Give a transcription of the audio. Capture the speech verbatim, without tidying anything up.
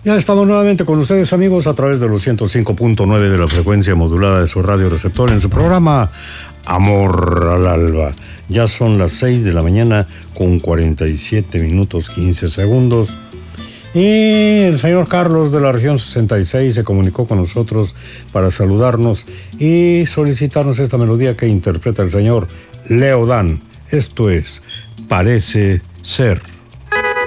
Ya estamos nuevamente con ustedes, amigos, a través de los ciento cinco punto nueve de la frecuencia modulada de su radio receptor en su programa Amor al Alba. Ya son las seis de la mañana con cuarenta y siete minutos quince segundos. Y el señor Carlos de la región sesenta y seis se comunicó con nosotros para saludarnos y solicitarnos esta melodía que interpreta el señor Leo Dan. Esto es Parece Ser.